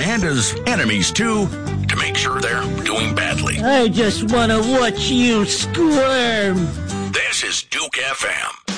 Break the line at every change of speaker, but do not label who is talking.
Panda's enemies, too, to make sure they're doing badly.
I just want to watch you squirm.
This is Duke FM.